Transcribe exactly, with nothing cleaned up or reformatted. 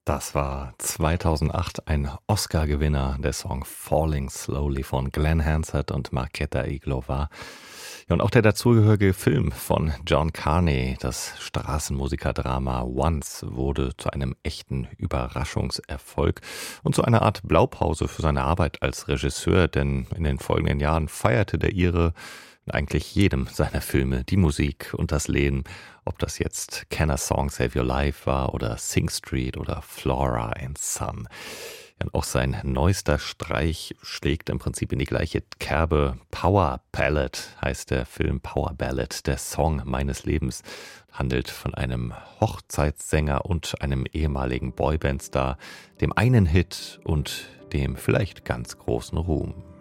Das war zweitausendacht ein Oscar-Gewinner, der Song Falling Slowly von Glenn Hansard und Markéta Irglová. Ja, und auch der dazugehörige Film von John Carney, das Straßenmusikerdrama Once, wurde zu einem echten Überraschungserfolg und zu einer Art Blaupause für seine Arbeit als Regisseur, denn in den folgenden Jahren feierte der Ire in eigentlich jedem seiner Filme die Musik und das Leben, ob das jetzt Can a Song Save Your Life war oder Sing Street oder Flora and Son. Ja, und auch sein neuester Streich schlägt im Prinzip in die gleiche Kerbe. Power Ballad heißt der Film, Power Ballad, der Song meines Lebens, handelt von einem Hochzeitssänger und einem ehemaligen Boybandstar, dem einen Hit und dem vielleicht ganz großen Ruhm.